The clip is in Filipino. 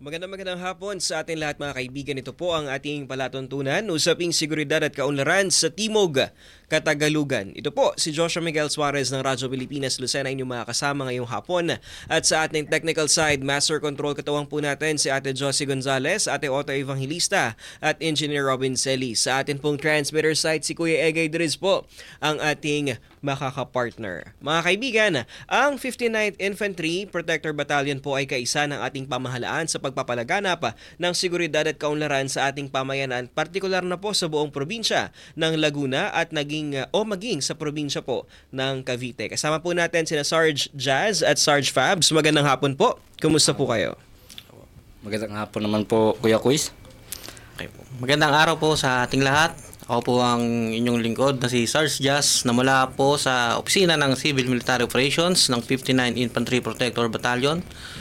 Magandang hapon sa ating lahat mga kaibigan. Ito po ang ating palatuntunan, usaping seguridad at kaunlaran sa Timog, Katagalugan. Ito po si Joshua Miguel Suarez ng Radyo Pilipinas Lucena, inyong mga kasama ngayong hapon. At sa ating technical side, Master Control katuwang po natin si Ate Josie Gonzalez, Ate Otto Evangelista at Engineer Robin Celis. Sa ating pong transmitter side, si Kuya Egay Driz po ang ating makakapartner. Mga kaibigan, ang 59th Infantry Protector Battalion po ay kaisa ng ating pamahalaan sa pagpapalaganap ng seguridad at kaunlaran sa ating pamayanan, partikular na po sa buong probinsya ng Laguna at maging sa probinsya po ng Cavite. Kasama po natin sina Sarge Jazz at Sarge Fabs. Magandang hapon po. Kumusta po kayo? Magandang hapon naman po, Kuya Quiz. Okay po. Magandang araw po sa ating lahat. Ako po ang inyong lingkod na si Sarge Jazz na mula po sa opisina ng Civil Military Operations ng 59 Infantry Protector Battalion